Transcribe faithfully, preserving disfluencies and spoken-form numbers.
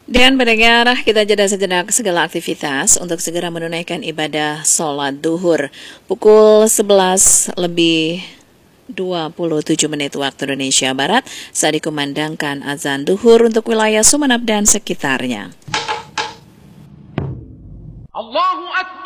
Dan pendengar, kita jeda sejenak segala aktivitas untuk segera menunaikan ibadah sholat duhur pukul sebelas lebih dua puluh tujuh menit waktu Indonesia Barat saat dikumandangkan azan duhur untuk wilayah Sumeneb dan sekitarnya. Allahu Akbar.